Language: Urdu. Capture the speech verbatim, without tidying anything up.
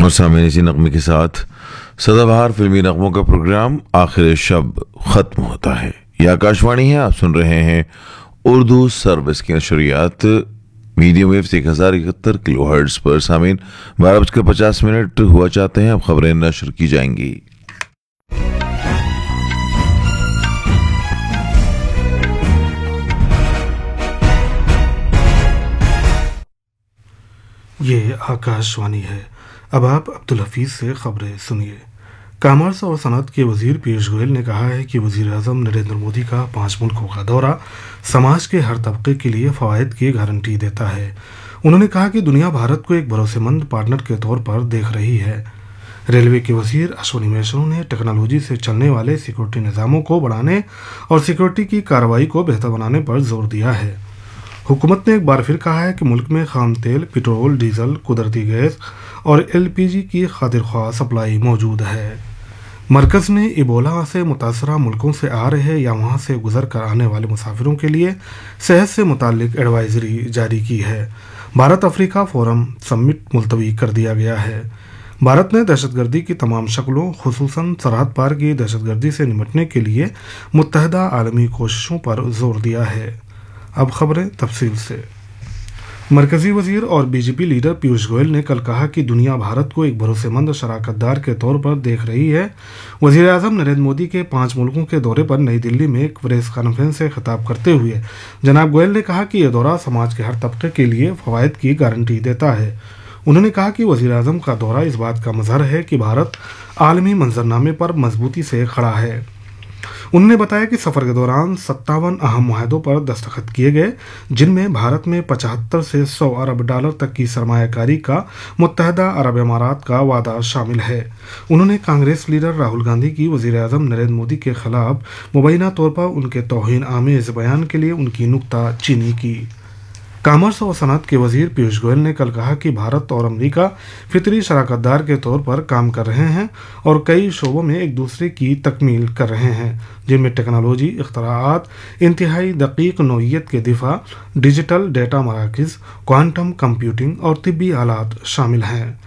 اور سامعین اسی نغمے کے ساتھ سدا بہار فلمی نغموں کا پروگرام آخر شب ختم ہوتا ہے. یہ آکاشوانی ہے، آپ سن رہے ہیں اردو سروس کی نشریات میڈیم ویو ایک ہزار اکہتر کلو ہرٹز پر. سامعین بارہ بج کر پچاس منٹ ہوا چاہتے ہیں، اب خبریں نشر کی جائیں گی. یہ آکاشوانی ہے. اب آپ عبدالحفیظ سے خبریں سنیے. کامرس اور صنعت کے وزیر پیوش گوئل نے کہا ہے کہ وزیر اعظم نریندر مودی کا پانچ ملکوں کا دورہ سماج کے ہر طبقے کے لیے فوائد کی گارنٹی دیتا ہے. انہوں نے کہا کہ دنیا بھارت کو ایک بھروسے مند پارٹنر کے طور پر دیکھ رہی ہے. ریلوے کے وزیر اشونی ویشنو نے ٹیکنالوجی سے چلنے والے سیکورٹی نظاموں کو بڑھانے اور سیکورٹی کی کارروائی کو بہتر بنانے پر زور دیا ہے. حکومت نے ایک بار پھر کہا ہے کہ ملک میں خام تیل، پٹرول، ڈیزل، قدرتی گیس اور ایل پی جی کی خاطر خواہ سپلائی موجود ہے. مرکز نے ایبولا سے متاثرہ ملکوں سے آ رہے یا وہاں سے گزر کر آنے والے مسافروں کے لیے صحت سے متعلق ایڈوائزری جاری کی ہے. بھارت افریقہ فورم سمٹ ملتوی کر دیا گیا ہے. بھارت نے دہشت گردی کی تمام شکلوں خصوصاً سرحد پار کی دہشت گردی سے نمٹنے کے لیے متحدہ عالمی کوششوں پر زور دیا ہے. اب خبریں تفصیل سے. مرکزی وزیر اور B J P leader Piyush Goyal نے کل کہا کہ دنیا بھارت کو ایک بھروسے مند شراکت دار کے طور پر دیکھ رہی ہے. وزیر اعظم نریندر مودی کے پانچ ملکوں کے دورے پر نئی دلی میں ایک پریس کانفرنس سے خطاب کرتے ہوئے جناب گوئل نے کہا کہ یہ دورہ سماج کے ہر طبقے کے لیے فوائد کی گارنٹی دیتا ہے. انہوں نے کہا کہ وزیر اعظم کا دورہ اس بات کا مظہر ہے کہ بھارت عالمی منظرنامے پر مضبوطی سے کھڑا ہے. انہوں نے بتایا کہ سفر کے دوران ستاون اہم معاہدوں پر دستخط کیے گئے، جن میں بھارت میں پچہتر سے سو ارب ڈالر تک کی سرمایہ کاری کا متحدہ عرب امارات کا وعدہ شامل ہے. انہوں نے کانگریس لیڈر راہل گاندھی کی وزیر اعظم نریندر مودی کے خلاف مبینہ طور پر ان کے توہین آمیز بیان کے لیے ان کی نکتہ چینی کی. کامرس اور صنعت کے وزیر پیوش گوئل نے کل کہا کہ بھارت اور امریکہ فطری شراکت دار کے طور پر کام کر رہے ہیں اور کئی شعبوں میں ایک دوسرے کی تکمیل کر رہے ہیں، جن میں ٹیکنالوجی، اختراعات، انتہائی دقیق نوعیت کے دفاع، ڈیجیٹل ڈیٹا مراکز، کوانٹم کمپیوٹنگ اور طبی آلات شامل ہیں.